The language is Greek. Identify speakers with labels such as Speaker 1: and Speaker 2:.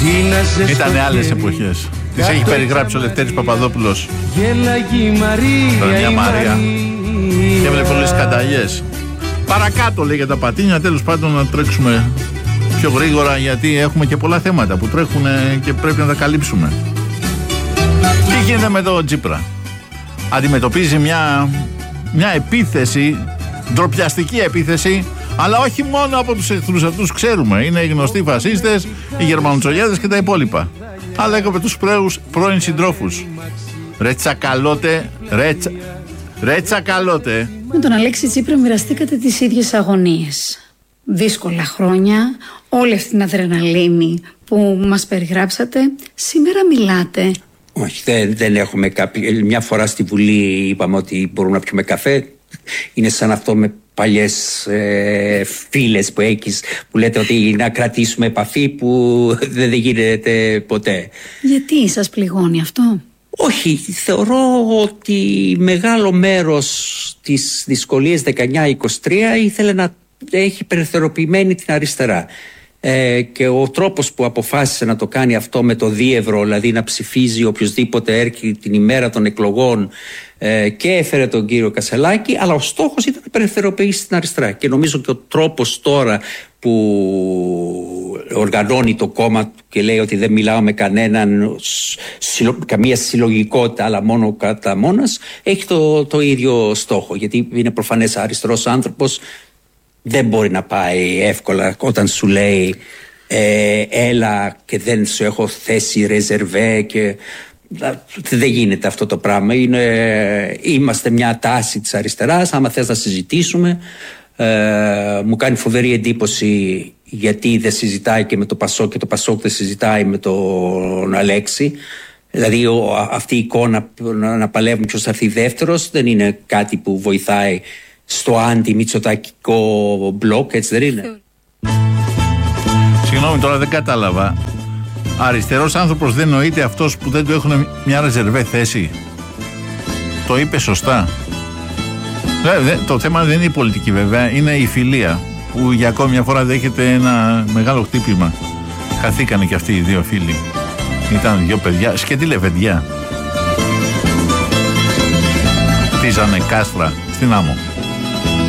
Speaker 1: Ήτανε άλλες εποχές. Τις έχει περιγράψει ο Λευτέρης Παπαδόπουλος. Μια Μαρία. Και έβλεπε όλες τις σκανταλιές. Παρακάτω λέει για τα πατίνια. Τέλος πάντων να τρέξουμε πιο γρήγορα, γιατί έχουμε και πολλά θέματα που τρέχουν και πρέπει να τα καλύψουμε. Τι γίνεται με το Τσίπρα? Αντιμετωπίζει μια επίθεση, ντροπιαστική επίθεση, αλλά όχι μόνο από τους εχθρούς αυτούς, ξέρουμε. Είναι οι γνωστοί φασίστες, οι γερμανοτσολιάδες και τα υπόλοιπα. Αλλά και από τους πρώην συντρόφους. Ρε τσακαλώτε, ρε τσακαλώτε.
Speaker 2: Με τον Αλέξη Τσίπρα μοιραστήκατε τις ίδιες αγωνίες. Δύσκολα χρόνια, όλη αυτή την αδρεναλίνη που μας περιγράψατε. Σήμερα μιλάτε.
Speaker 3: Όχι, δεν έχουμε μια φορά στη Βουλή είπαμε ότι μπορούμε να πιούμε καφέ. Είναι σαν αυτό με παλιές φίλες που έχεις, που λέτε ότι να κρατήσουμε επαφή, που δεν γίνεται ποτέ. Γιατί
Speaker 2: σας πληγώνει αυτό?
Speaker 3: Όχι, θεωρώ ότι μεγάλο μέρος της δυσκολίας 19-23 ήθελε να έχει περιθωριοποιημένη την αριστερά. Και ο τρόπος που αποφάσισε να το κάνει αυτό με το δίευρο, δηλαδή να ψηφίζει οποιοδήποτε έρχεται την ημέρα των εκλογών, και έφερε τον κύριο Κασελάκη, αλλά ο στόχος ήταν να περιθωριοποιήσει την αριστερά. Και νομίζω και ο τρόπος τώρα που οργανώνει το κόμμα του και λέει ότι δεν μιλάω με κανέναν, καμία συλλογικότητα, αλλά μόνο κατά μόνας, έχει το ίδιο στόχο. Γιατί είναι προφανές, αριστερός άνθρωπος δεν μπορεί να πάει εύκολα όταν σου λέει έλα και δεν σου έχω θέσει ρεζερβέ και δεν γίνεται αυτό το πράγμα. Είμαστε μια τάση της αριστεράς, άμα θες να συζητήσουμε. Μου κάνει φοβερή εντύπωση γιατί δεν συζητάει και με το Πασόκ και το Πασόκ δεν συζητάει με τον Αλέξη. Δηλαδή αυτή η εικόνα να παλεύουν ποιος θα έρθει δεύτερος δεν είναι κάτι που βοηθάει στο αντι-μητσοτακικό μπλοκ, έτσι δεν είναι?
Speaker 1: Συγγνώμη, τώρα δεν κατάλαβα. Αριστερός άνθρωπος δεν νοείται αυτός που δεν του έχουν μια ρεζερβέ θέση? Το είπε σωστά. Το θέμα δεν είναι η πολιτική βέβαια, είναι η φιλία που για ακόμη μια φορά δέχεται ένα μεγάλο χτύπημα. Χαθήκανε και αυτοί οι δύο φίλοι. Ήταν δύο παιδιά, σκετή λεβεντιά. Χτίζανε κάστρα στην άμμο.